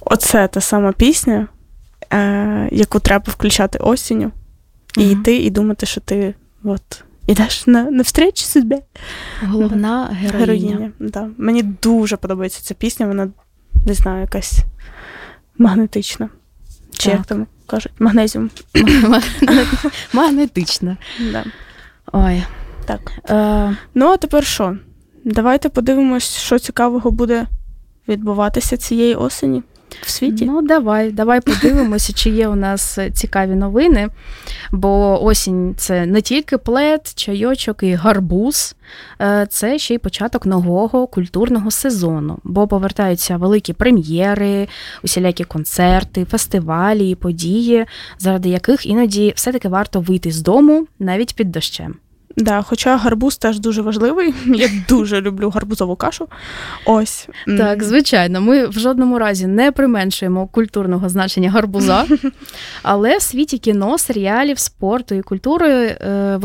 Оце та сама пісня, яку треба включати осінню, і йти, і думати, що ти ідеш навстріч судьбі. Головна героїня. Да. Мені дуже подобається ця пісня, вона, не знаю, якась магнетична. Чи як там кажуть? Магнезіум. Магнетична. Да. Ой. Так. Ну, а тепер що? Давайте подивимось, що цікавого буде відбуватися цієї осені в світі. Ну, давай подивимося, чи є у нас цікаві новини, бо осінь – це не тільки плед, чайочок і гарбуз, це ще й початок нового культурного сезону, бо повертаються великі прем'єри, усілякі концерти, фестивалі і події, заради яких іноді все-таки варто вийти з дому навіть під дощем. Да, хоча гарбуз теж дуже важливий. Я дуже люблю гарбузову кашу. Ось. Так, звичайно, ми в жодному разі не применшуємо культурного значення гарбуза, але в світі кіно, серіалів, спорту і культури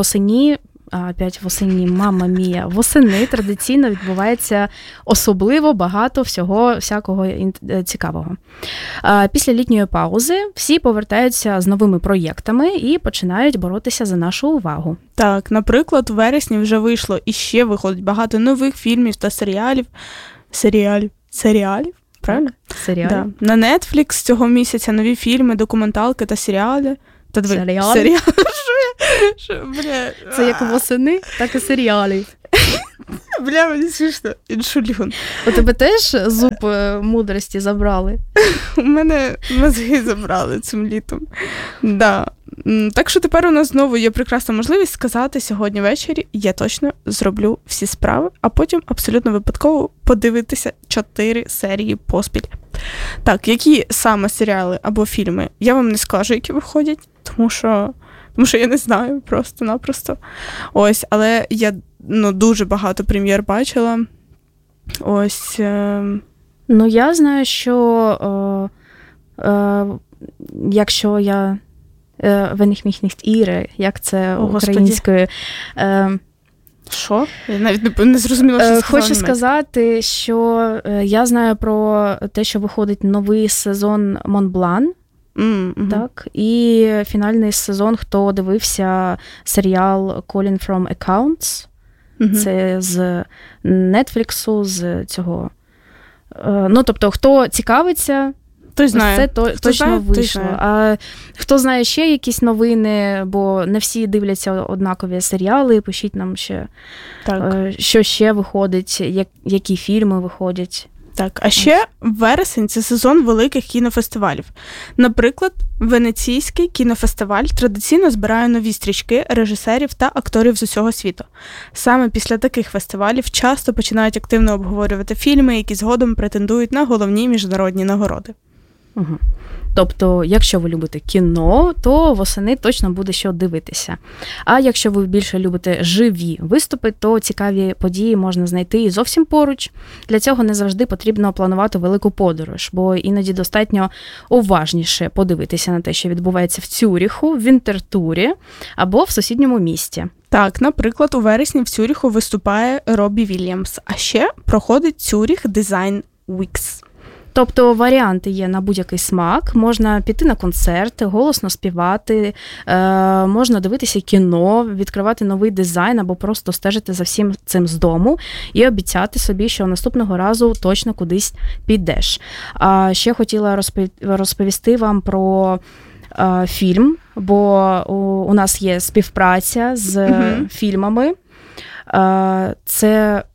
восени традиційно відбувається особливо багато всякого цікавого. Після літньої паузи всі повертаються з новими проєктами і починають боротися за нашу увагу. Так, наприклад, у вересні вже вийшло і ще виходить багато нових фільмів та серіалів. Серіалів? Правильно? Серіалів. Да. На Netflix цього місяця нові фільми, документалки та серіали. Серіали? Бля. Це як восени, так і серіали. Бля, мені смішно. Іншулюн. У тебе теж зуб мудрості забрали? У мене мозги забрали цим літом. Да. Так що тепер у нас знову є прекрасна можливість сказати сьогодні ввечері, я точно зроблю всі справи, а потім абсолютно випадково подивитися 4 серії поспіль. Так, які саме серіали або фільми, я вам не скажу, які виходять, тому що я не знаю просто-напросто. Ось, але я дуже багато прем'єр бачила. Ось. Ну, я знаю, що якщо я wenn ich mich nicht irre, як це українською. Що? Я навіть не зрозуміла, що сказала. Хочу сказати, що я знаю про те, що виходить новий сезон Монблан. Так, і фінальний сезон, хто дивився серіал Calling from Accounts. Це з Netflix, з цього. Ну, тобто, хто цікавиться, той знає. Це точно вийшло. А хто знає ще якісь новини, бо не всі дивляться однакові серіали, пишіть нам ще, що ще виходить, які фільми виходять. Так, а ще вересень – це сезон великих кінофестивалів. Наприклад, Венеційський кінофестиваль традиційно збирає нові стрічки режисерів та акторів з усього світу. Саме після таких фестивалів часто починають активно обговорювати фільми, які згодом претендують на головні міжнародні нагороди. Угу. Тобто, якщо ви любите кіно, то восени точно буде що дивитися. А якщо ви більше любите живі виступи, то цікаві події можна знайти і зовсім поруч. Для цього не завжди потрібно планувати велику подорож, бо іноді достатньо уважніше подивитися на те, що відбувається в Цюріху, в Вінтертурі або в сусідньому місті. Так, наприклад, у вересні в Цюріху виступає Роббі Вільямс, а ще проходить Цюріх Дизайн Вікс. Тобто варіанти є на будь-який смак, можна піти на концерти, голосно співати, можна дивитися кіно, відкривати новий дизайн або просто стежити за всім цим з дому і обіцяти собі, що наступного разу точно кудись підеш. А ще хотіла розповісти вам про фільм, бо у нас є співпраця з фільмами. Це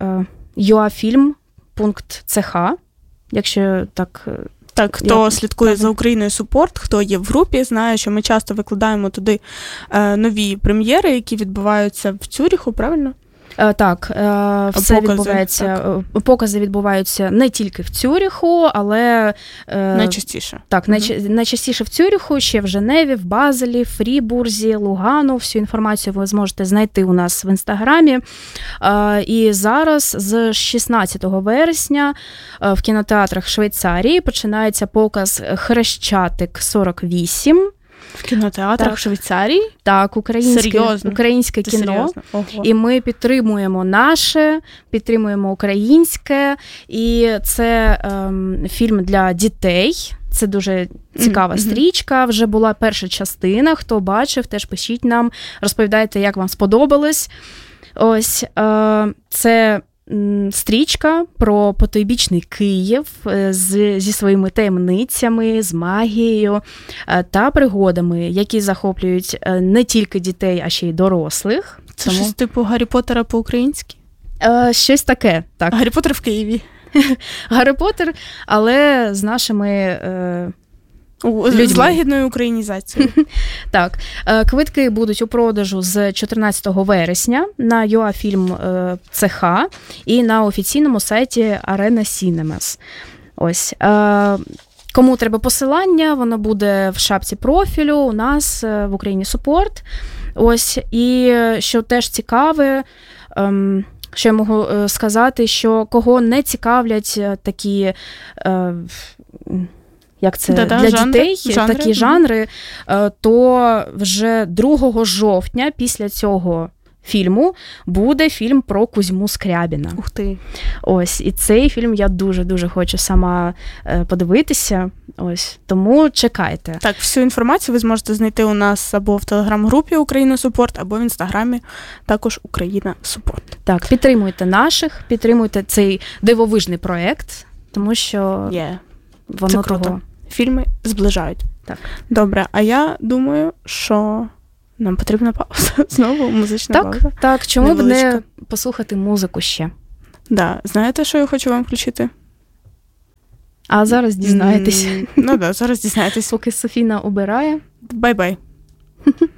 uafilm.ch. Якщо так... Так, хто слідкує за Україною Супорт, хто є в групі, знає, що ми часто викладаємо туди нові прем'єри, які відбуваються в Цюріху, правильно? Так, все відбувається. Покази відбуваються не тільки в Цюріху, але... Найчастіше. Так, найчастіше в Цюріху, ще в Женеві, в Базелі, в Фрібурзі, Лугану. Всю інформацію ви зможете знайти у нас в Інстаграмі. І зараз з 16 вересня в кінотеатрах Швейцарії починається показ «Хрещатик 48». В кінотеатрах в Швейцарії? Так, українське кіно. І ми підтримуємо наше, підтримуємо українське. І це фільм для дітей. Це дуже цікава стрічка. Вже була перша частина. Хто бачив, теж пишіть нам, розповідайте, як вам сподобалось. Ось, це стрічка про потойбічний Київ зі своїми таємницями, з магією та пригодами, які захоплюють не тільки дітей, а ще й дорослих. Це щось типу Гаррі Поттера по-українськи? Щось таке, так. Гаррі Поттер в Києві. Гаррі Поттер, але з нашими людьми. З лагідною українізацією. Так. Квитки будуть у продажу з 14 вересня на UAFilm ЦХ і на офіційному сайті Arena Cinemas. Ось. Кому треба посилання, воно буде в шапці профілю у нас в Україні Супорт. Ось. І що теж цікаве, що я можу сказати, що кого не цікавлять такі, як це, для дітей, такі жанри, то вже 2 жовтня після цього фільму буде фільм про Кузьму Скрябіна. Ух ти. Ось, і цей фільм я дуже-дуже хочу сама подивитися. Ось, тому чекайте. Так, всю інформацію ви зможете знайти у нас або в телеграм-групі Україна Супорт, або в інстаграмі також Україна Супорт. Так, підтримуйте наших, підтримуйте цей дивовижний проєкт, тому що воно це круто. того. Фільми зближають. Так. Добре, а я думаю, що нам потрібна пауза. Знову музична пауза. Так, чому б не послухати музику ще? Да. Знаєте, що я хочу вам включити? А зараз дізнаєтесь. Ну так, зараз дізнаєтесь. Поки Софіна обирає. Бай-бай.